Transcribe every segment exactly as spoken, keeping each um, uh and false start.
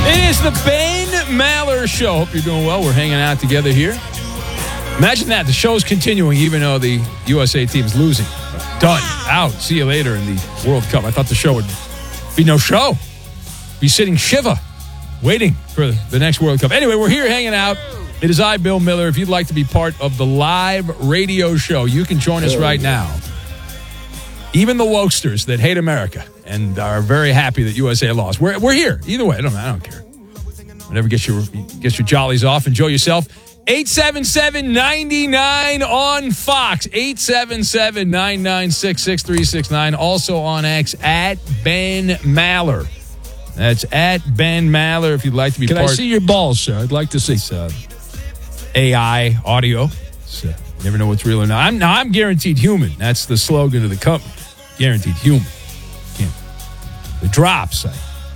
It is the Ben Maller Show. Hope you're doing well. We're hanging out together here. Imagine that. The show's continuing even though the U S A team's losing. Done. Out. See you later in the World Cup. I thought the show would be no show. Be sitting Shiva waiting for the next World Cup. Anyway, we're here hanging out. It is I, Bill Miller. If you'd like to be part of the live radio show, you can join us right now. Even the wokesters that hate America and are very happy that U S A lost. We're, we're here. Either way, I don't, I don't care. Whatever gets your, gets your jollies off. Enjoy yourself. eight seven seven, nine nine on Fox. eight seven seven, nine nine six, six three six nine. Also on X, at Ben Maller. That's at Ben Maller if you'd like to be Can part. I see your balls, sir? I'd like to see. It's, uh, A I audio. So, never know what's real or not. I'm, now, I'm guaranteed human. That's the slogan of the company. Guaranteed human. Yeah. The drops, I,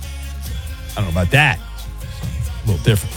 I don't know about that. A little different.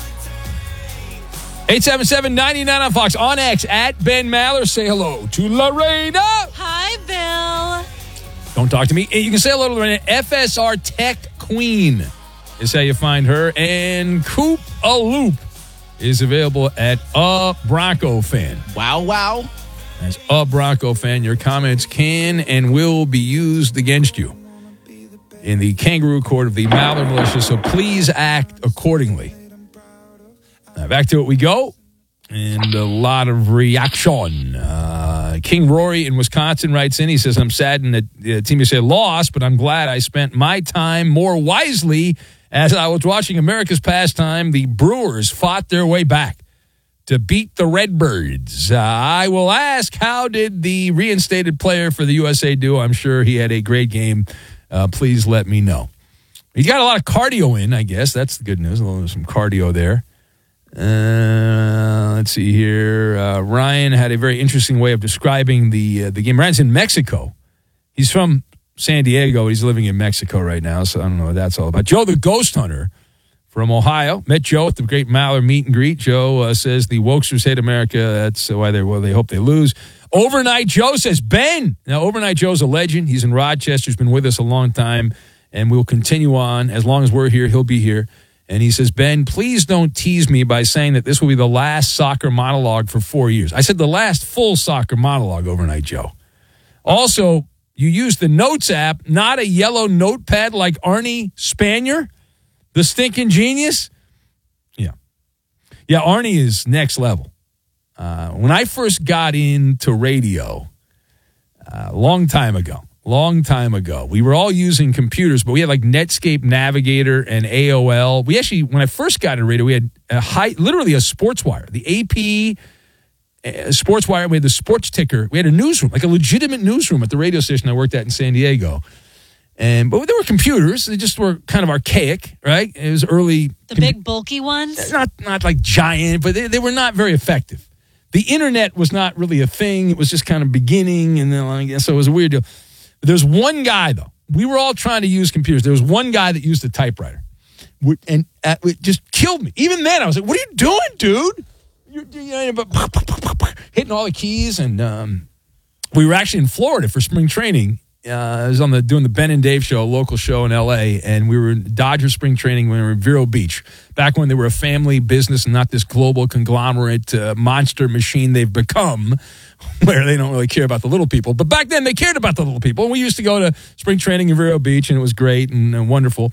eight seven seven, nine nine on Fox. On X, at Ben Maller. Say hello to Lorena. Hi, Bill. Don't talk to me. You can say hello to Lorena. F S R Tech Queen is how you find her. And Coop a Loop is available at A Bronco Fan. Wow, wow. As A Bronco Fan, your comments can and will be used against you in the kangaroo court of the Maller Militia, so please act accordingly. Now, back to it we go, and a lot of reaction. Uh, King Rory in Wisconsin writes in, he says, I'm saddened that uh, Team U S A lost, but I'm glad I spent my time more wisely as I was watching America's pastime. The Brewers fought their way back to beat the Redbirds. Uh, I will ask, how did the reinstated player for the U S A do? I'm sure he had a great game. Uh, please let me know. He got a lot of cardio in, I guess. That's the good news. A little some cardio there. Uh, let's see here. Uh, Ryan had a very interesting way of describing the uh, the game. Ryan's in Mexico. He's from San Diego. He's living in Mexico right now, so I don't know what that's all about. Joe the Ghost Hunter from Ohio. Met Joe at the great Maller meet and greet. Joe uh, says the wokesters hate America. That's why they well they hope they lose. Overnight Joe says, Ben. Now, Overnight Joe's a legend. He's in Rochester. He's been with us a long time, and we'll continue on. As long as we're here, he'll be here. And he says, Ben, please don't tease me by saying that this will be the last soccer monologue for four years. I said the last full soccer monologue, Overnight Joe. Also, you use the Notes app, not a yellow notepad like Arnie Spanier, the stinking genius. Yeah. Yeah, Arnie is next level. Uh, when I first got into radio a uh, long time ago, long time ago, we were all using computers, but we had like Netscape Navigator and A O L. We actually, when I first got into radio, we had a high, literally a sports wire, the A P uh, sports wire. We had the sports ticker. We had a newsroom, like a legitimate newsroom at the radio station I worked at in San Diego. And but there were computers. They just were kind of archaic, right? It was early. The big bulky ones? Not not like giant, but they, they were not very effective. The internet was not really a thing. It was just kind of beginning, and then like, so it was a weird deal. But there's one guy, though. We were all trying to use computers. There was one guy that used a typewriter, and uh, it just killed me. Even then, I was like, what are you doing, dude? You're, you know, hitting all the keys, and um, we were actually in Florida for spring training. Uh, I was on the doing the Ben and Dave show, a local show in L A, and we were in Dodger spring training when we were in Vero Beach, back when they were a family business and not this global conglomerate uh, monster machine they've become, where they don't really care about the little people. But back then, they cared about the little people. And we used to go to spring training in Vero Beach, and it was great and, and wonderful.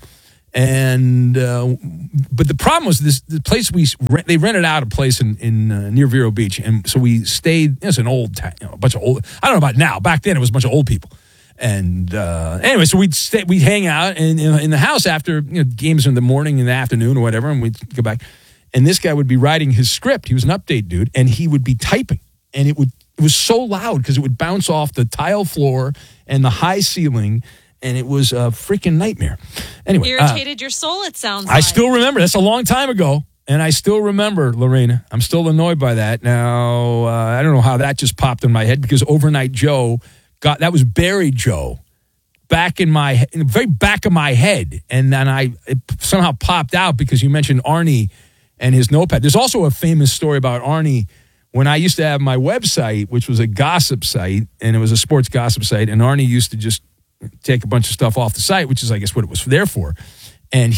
And uh, but the problem was this: the place we rent, they rented out a place in, in uh, near Vero Beach, and so we stayed. It's an old town, you know, a bunch of old. I don't know about now. Back then, it was a bunch of old people. And uh, anyway, so we'd stay, we'd hang out in, in, in the house after you know, games in the morning, in the afternoon, or whatever, and we'd go back. And this guy would be writing his script. He was an update dude, and he would be typing, and it would it was so loud because it would bounce off the tile floor and the high ceiling, and it was a freaking nightmare. Anyway, irritated uh, your soul. It sounds. I like. still remember. That's a long time ago. And I still remember, Lorena. I'm still annoyed by that. Now, uh, I don't know how that just popped in my head because Overnight Joe got that was Buried Joe back in my in the very back of my head, and then I it somehow popped out because you mentioned Arnie and his notepad. There's also a famous story about Arnie when I used to have my website, which was a gossip site, and it was a sports gossip site, and Arnie used to just take a bunch of stuff off the site, which is I guess what it was there for, and he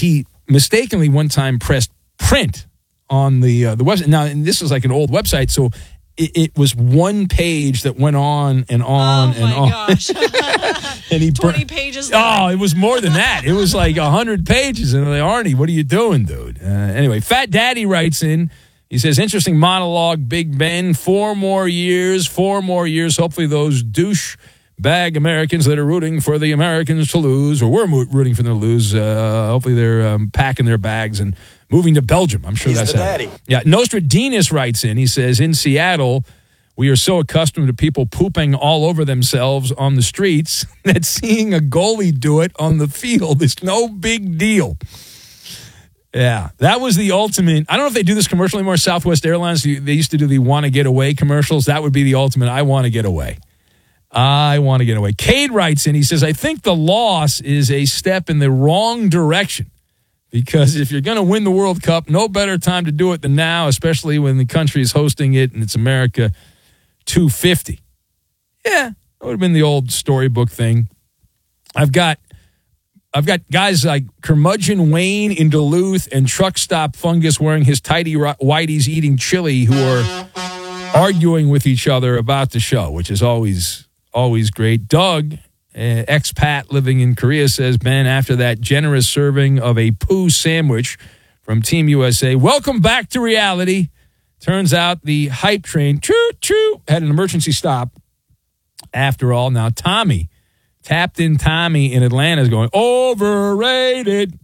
mistakenly one time pressed print on the uh, the website. Now, and this was like an old website, so it, it was one page that went on and on oh and on. my gosh. And he twenty bur- pages. Oh, it was more than that. It was like one hundred pages. And I'm like, Arnie, what are you doing, dude? Uh, anyway, Fat Daddy writes in. He says, interesting monologue, Big Ben. Four more years, four more years. Hopefully those douche bag Americans that are rooting for the Americans to lose, or were mo- rooting for them to lose, uh, hopefully they're um, packing their bags and moving to Belgium. I'm sure He's that's the how- daddy. Yeah, Nostradamus writes in. He says, in Seattle, we are so accustomed to people pooping all over themselves on the streets that seeing a goalie do it on the field is no big deal. Yeah, that was the ultimate. I don't know if they do this commercial anymore. Southwest Airlines, they used to do the want to get away commercials. That would be the ultimate. I want to get away. I want to get away. Cade writes in. He says, I think the loss is a step in the wrong direction because if you're going to win the World Cup, no better time to do it than now, especially when the country is hosting it and it's America two fifty. Yeah, that would have been the old storybook thing. I've got I've got guys like Curmudgeon Wayne in Duluth and Truck Stop Fungus wearing his tidy whities eating chili who are arguing with each other about the show, which is always, always great. Doug, uh, expat living in Korea, says, Ben, after that generous serving of a poo sandwich from Team U S A, welcome back to reality. Turns out the hype train, choo-choo, had an emergency stop after all. Now, Tommy, tapped in Tommy in Atlanta is going, overrated,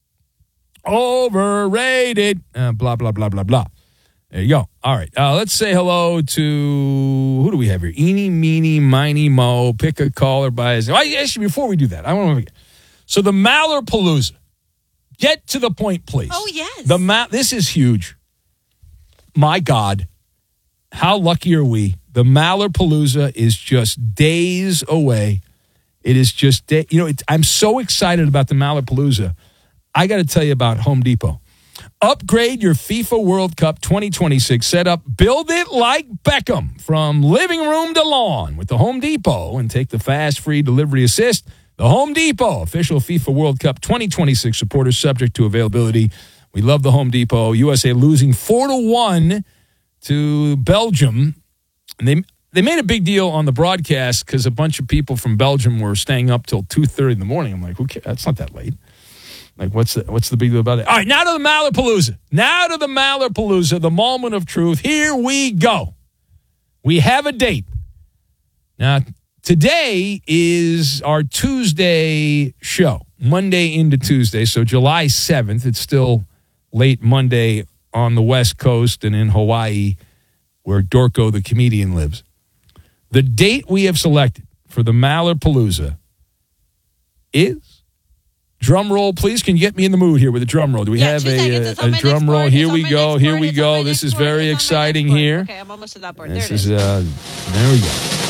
overrated, uh, blah, blah, blah, blah, blah. There you go. All right. Uh, let's say hello to, who do we have here? Eeny, meeny, miny, mo. Pick a caller by his name. Actually, before we do that, I want to, so the Mallerpalooza. Get to the point, please. Oh, yes. The Ma- This is huge. My God. How lucky are we? The Mallerpalooza is just days away. It is just, day, you know, it, I'm so excited about the Mallerpalooza. I got to tell you about Home Depot. Upgrade your FIFA World Cup twenty twenty-six setup. Build it like Beckham from living room to lawn with the Home Depot and take the fast, free delivery assist. The Home Depot, official FIFA World Cup twenty twenty-six supporters subject to availability. We love the Home Depot. U S A losing four to one to Belgium. And they they made a big deal on the broadcast because a bunch of people from Belgium were staying up till two thirty in the morning. I'm like, who cares? That's not that late. Like, what's the, what's the big deal about it? All right, now to the Mallerpalooza. Now to the Mallerpalooza, the moment of truth. Here we go. We have a date. Now, today is our Tuesday show, Monday into Tuesday, so July seventh. It's still late Monday on the West Coast and in Hawaii, where Dorko the comedian lives. The date we have selected for the Mallerpalooza is, drum roll, please. Can you get me in the mood here with a drum roll? Do we Yeah, have two seconds. a, It's a, on a my drum next roll? board. Here It's we on my go. next Here board. we It's on my go. This next is board. very It's on my next exciting board. here. Okay, I'm almost to that board. This there it is, is. uh, there we go.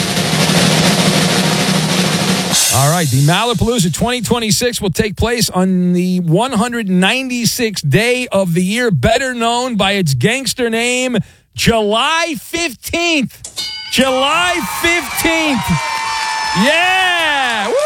All right, the Mallerpalooza twenty twenty-six will take place on the one hundred ninety-sixth day of the year, better known by its gangster name, July fifteenth. July fifteenth. Yeah! Woo!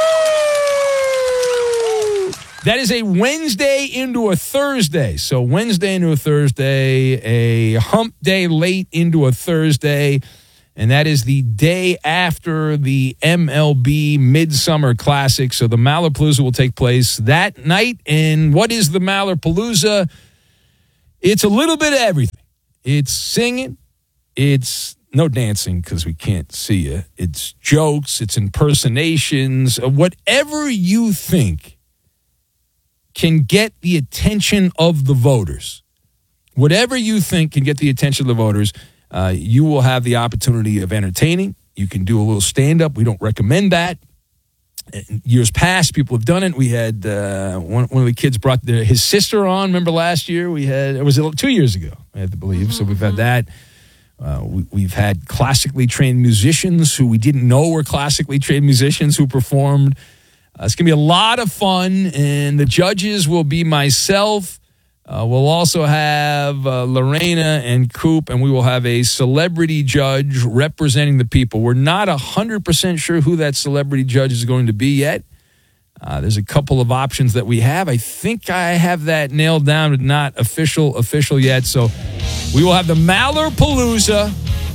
That is a Wednesday into a Thursday. So Wednesday into a Thursday, a hump day late into a Thursday, and that is the day after the M L B Midsummer Classic. So the Mallerpalooza will take place that night. And what is the Mallerpalooza? It's a little bit of everything. It's singing. It's no dancing because we can't see you. It's jokes. It's impersonations. Whatever you think can get the attention of the voters. Whatever you think can get the attention of the voters, uh, you will have the opportunity of entertaining. You can do a little stand-up. We don't recommend that. In years past, people have done it. We had uh, one, one of the kids brought their, his sister on. Remember last year? We had, it was two years ago, I have to believe. Mm-hmm. So we've had that. Uh, we, we've had classically trained musicians who we didn't know were classically trained musicians who performed. Uh, it's going to be a lot of fun, and the judges will be myself. Uh, we'll also have uh, Lorena and Coop, and we will have a celebrity judge representing the people. We're not one hundred percent sure who that celebrity judge is going to be yet. Uh, there's a couple of options that we have. I think I have that nailed down, but not official, official yet. So we will have the Mallerpalooza.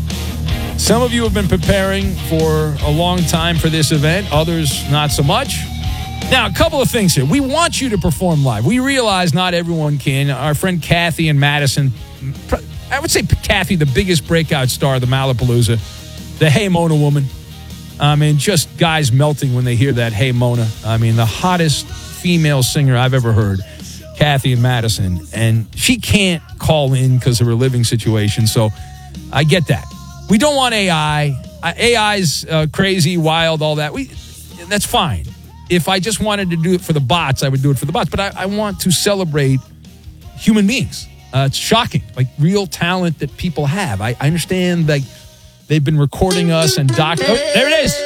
Some of you have been preparing for a long time for this event. Others, not so much. Now, a couple of things here. We want you to perform live. We realize not everyone can. Our friend Kathy and Madison, I would say Kathy, the biggest breakout star of the Mallerpalooza, the Hey Mona woman. I mean, just guys melting when they hear that Hey Mona. I mean, the hottest female singer I've ever heard, Kathy and Madison. And she can't call in because of her living situation, so I get that. We don't want A I. A I's uh, crazy, wild, all that. We That's fine. If I just wanted to do it for the bots, I would do it for the bots. But I, I want to celebrate human beings. Uh, it's shocking, like real talent that people have. I, I understand, like, they've been recording us and doc. Oh, there it is.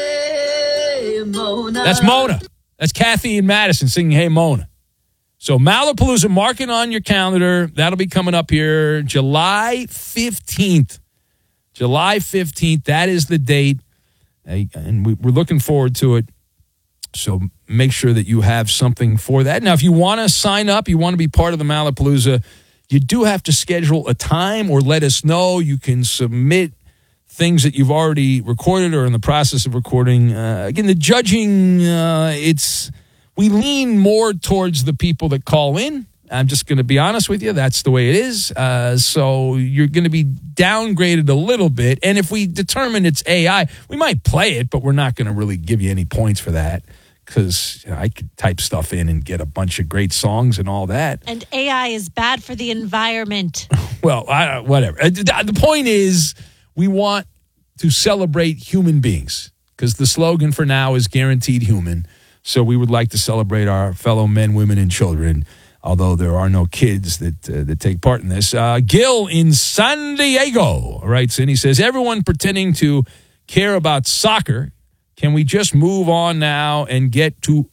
Hey, Mona. That's Mona. That's Kathy and Madison singing Hey Mona. So Mallerpalooza, mark it on your calendar. That'll be coming up here July fifteenth. July fifteenth. That is the date. And we, we're looking forward to it. So make sure that you have something for that. Now, if you want to sign up, you want to be part of the Mallerpalooza, you do have to schedule a time or let us know. You can submit things that you've already recorded or in the process of recording. Uh, again, the judging, uh, it's we lean more towards the people that call in. I'm just going to be honest with you. That's the way it is. Uh, so you're going to be downgraded a little bit. And if we determine it's A I, we might play it, but we're not going to really give you any points for that because you know, I could type stuff in and get a bunch of great songs and all that. And A I is bad for the environment. Well, I, whatever. The point is we want to celebrate human beings because the slogan for now is guaranteed human. So we would like to celebrate our fellow men, women, and children, although there are no kids that uh, that take part in this. Uh, Gil in San Diego writes in, he says, everyone pretending to care about soccer, can we just move on now and get to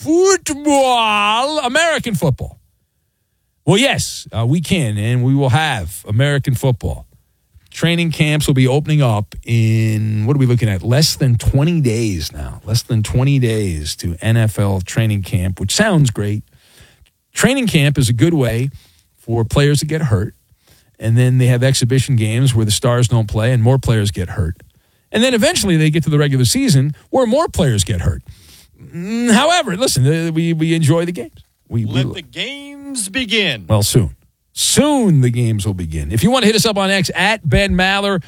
football, American football? Well, yes, uh, we can, and we will have American football. Training camps will be opening up in, what are we looking at? Less than twenty days now. Less than twenty days to N F L training camp, which sounds great. Training camp is a good way for players to get hurt. And then they have exhibition games where the stars don't play and more players get hurt. And then eventually they get to the regular season where more players get hurt. However, listen, we, we enjoy the games. We, Let we, the games begin. Well, soon. Soon the games will begin. If you want to hit us up on X, at Ben Maller.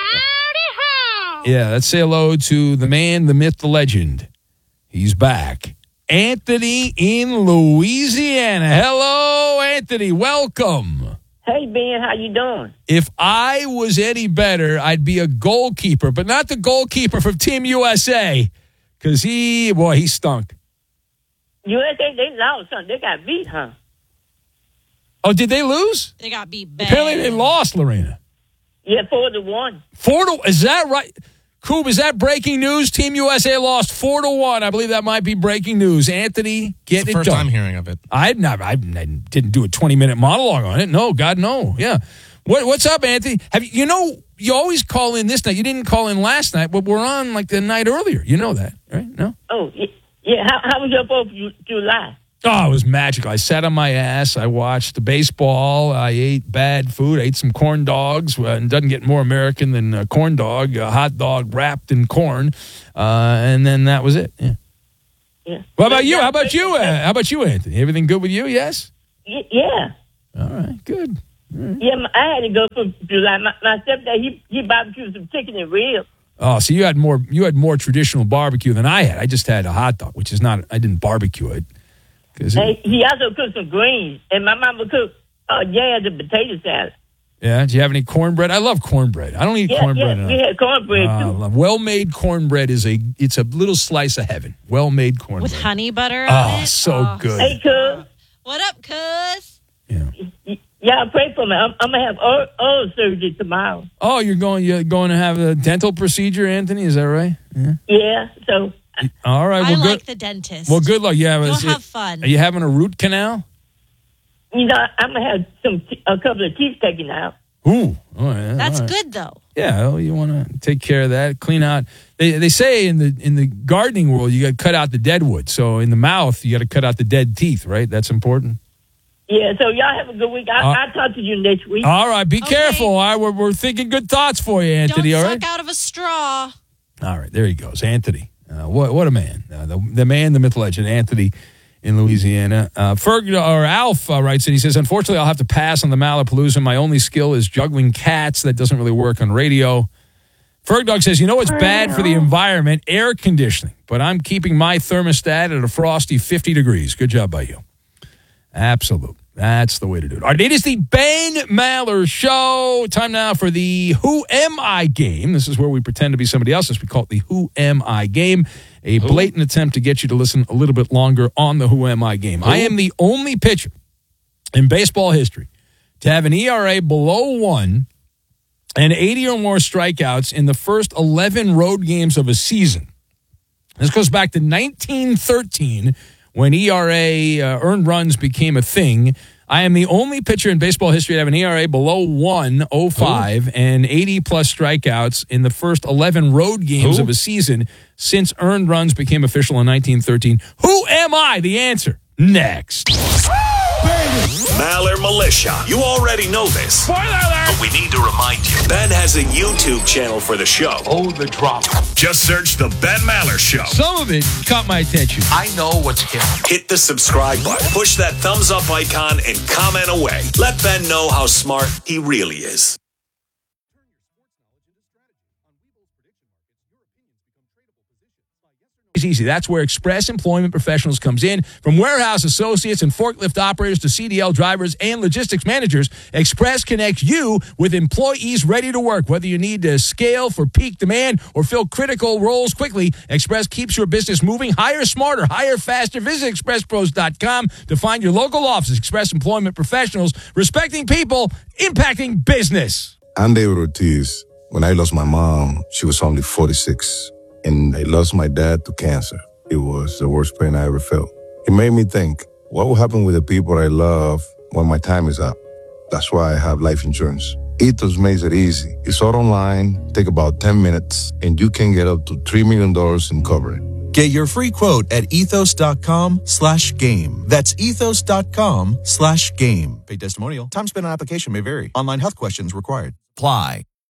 Yeah, let's say hello to the man, the myth, the legend. He's back. Anthony in Louisiana. Hello, Anthony. Welcome. Hey, Ben, how you doing? If I was any better, I'd be a goalkeeper, but not the goalkeeper from Team U S A, because he, boy, he stunk. U S A, they lost, son. They got beat, huh? Oh, did they lose? They got beat bad. Apparently they lost, Lorena. Yeah, four to one. Four to, is that right? Coob, is that breaking news? Team U S A lost four to one. I believe that might be breaking news. Anthony, get It's the it first done. time hearing of it. I've not, I didn't do a twenty minute monologue on it. No, God, no. Yeah. What, what's up, Anthony? Have you, you know, you always call in this night. You didn't call in last night, but we're on like the night earlier. You know that, right? No? Oh, yeah. yeah. How, how was your fourth of July? Oh, it was magical. I sat on my ass. I watched the baseball. I ate bad food. I ate some corn dogs. Uh, and doesn't get more American than a corn dog, a hot dog wrapped in corn. Uh, and then that was it. Yeah. Yeah. What about you? How about you? Uh, how about you, Anthony? Everything good with you? Yes? Y- Yeah. All right. Good. Yeah, my- I had to go for July. My, my stepdad, he, he barbecued some chicken and ribs. Oh, so you had more you had more traditional barbecue than I had. I just had a hot dog, which is not, I didn't barbecue it. It, And he also cooked some greens. And my mama cooked uh, yams and potato salad. yeah, do you have any cornbread? I love cornbread. I don't eat Yeah, cornbread yeah, enough. we had cornbread, Uh, too. love- well-made cornbread is a it's a little slice of heaven. Well-made cornbread. With honey butter on Oh, it. so Oh. good. Hey, cuz, What up, cuz? Yeah. y- y'all pray for me. I'm, I'm going to have oral, oral surgery tomorrow. Oh, you're going you're going to have a dental procedure, Anthony? Is that right? Yeah. Yeah, so All right. I Well, like good. the dentist. Well, good luck. Yeah. Go is it- have fun. Are you having a root canal? you know, I'm gonna have some t- a couple of teeth taken out. Ooh. Oh, yeah, That's all right. good, though. Yeah, well, you want to take care of that, clean out. They they say in the in the gardening world, you got to cut out the dead wood. So in the mouth, you got to cut out the dead teeth, right? That's important. Yeah, so y'all have a good week. I, Uh, I'll talk to you next week. All right, be Okay. careful. All right, we're, we're thinking good thoughts for you, Anthony, Don't all suck right? out of a straw. All right, there he goes, Anthony. Uh, what what a man. Uh, the, the man, the myth legend, Anthony in Louisiana. Uh, Ferg, or Alf uh, writes, and he says, unfortunately, I'll have to pass on the Malapalooza. My only skill is juggling cats. That doesn't really work on radio. Ferg says, you know what's bad for the environment? Air conditioning. But I'm keeping my thermostat at a frosty fifty degrees. Good job by you. Absolute. That's the way to do it. All right, it is the Ben Maller Show. Time now for the Who Am I game. This is where we pretend to be somebody else. We call it the Who Am I game. A blatant attempt to get you to listen a little bit longer on the Who Am I game. I am the only pitcher in baseball history to have an E R A below one and eighty or more strikeouts in the first eleven road games of a season. This goes back to nineteen thirteen, when E R A, uh, earned runs, became a thing. I am the only pitcher in baseball history to have an E R A below one oh five and eighty-plus strikeouts in the first eleven road games Who? of a season since earned runs became official in nineteen thirteen. Who am I? The answer next. Maller Militia. You already know this. Spoiler alert! But we need to remind you. Ben has a YouTube channel for the show. Oh, the drama. Just search The Ben Maller Show. Some of it caught my attention. I know what's hip. Hit the subscribe button. Push that thumbs up icon and comment away. Let Ben know how smart he really is. It's easy. That's where Express Employment Professionals comes in. From warehouse associates and forklift operators to C D L drivers and logistics managers, Express connects you with employees ready to work. Whether you need to scale for peak demand or fill critical roles quickly, Express keeps your business moving. Hire smarter, hire faster. Visit express pros dot com to find your local office. Express Employment Professionals, respecting people, impacting business. I'm David Ortiz. When I lost my mom, she was only forty-six. And I lost my dad to cancer. It was the worst pain I ever felt. It made me think, what will happen with the people I love when my time is up? That's why I have life insurance. Ethos makes it easy. It's all online, take about ten minutes, and you can get up to three million dollars in coverage. Get your free quote at ethos.com slash game. That's ethos.com slash game. Paid testimonial. Time spent on application may vary. Online health questions required. Apply.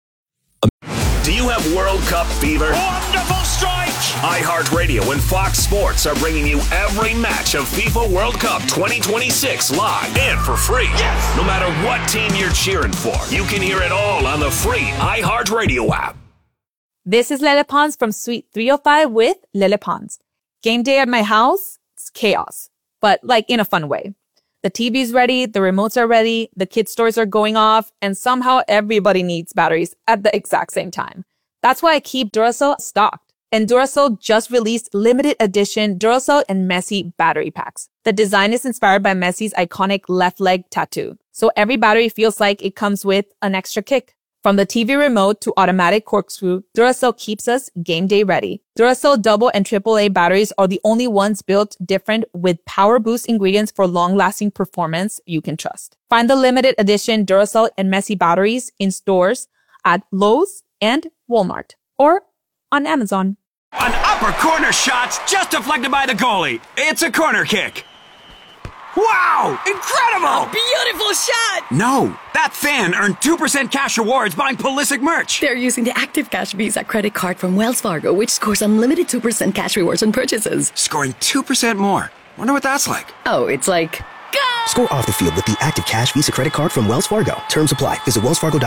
Do you have World Cup fever? Wonderful strike! iHeartRadio and Fox Sports are bringing you every match of FIFA World Cup twenty twenty-six live and for free. Yes! No matter what team you're cheering for, you can hear it all on the free iHeartRadio app. This is Lele Pons from Suite three oh five with Lele Pons. Game day at my house, it's chaos, but like in a fun way. The T V's ready, the remotes are ready, the kids' stores are going off, and somehow everybody needs batteries at the exact same time. That's why I keep Duracell stocked. And Duracell just released limited edition Duracell and Messi battery packs. The design is inspired by Messi's iconic left leg tattoo. So every battery feels like it comes with an extra kick. From the T V remote to automatic corkscrew, Duracell keeps us game day ready. Duracell double and triple A batteries are the only ones built different with power boost ingredients for long-lasting performance you can trust. Find the limited edition Duracell and Messi batteries in stores at Lowe's and Walmart or on Amazon. An upper corner shot's just deflected by the goalie. It's a corner kick. Wow! Incredible! Beautiful shot! No, that fan earned two percent cash rewards buying Pulisic merch. They're using the Active Cash Visa credit card from Wells Fargo, which scores unlimited two percent cash rewards on purchases. Scoring two percent more. Wonder what that's like. Oh, it's like... Score off the field with the Active Cash Visa credit card from Wells Fargo. Terms apply. Visit wells fargo dot com.